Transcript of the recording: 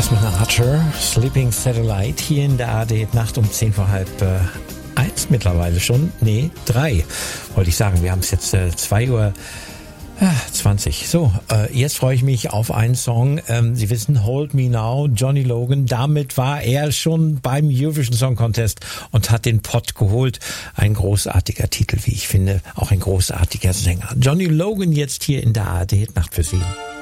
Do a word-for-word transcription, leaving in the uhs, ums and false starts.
Desmond Archer, Sleeping Satellite, hier in der A R D Nacht um zehn vor halb äh, eins mittlerweile schon. Nee, drei, wollte ich sagen. Wir haben es jetzt äh, zwei Uhr zwanzig. So, äh, jetzt freue ich mich auf einen Song. Ähm, Sie wissen, Hold Me Now, Johnny Logan. Damit war er schon beim Eurovision Song Contest und hat den Pott geholt. Ein großartiger Titel, wie ich finde. Auch ein großartiger Sänger. Johnny Logan jetzt hier in der A R D Nacht für Sie.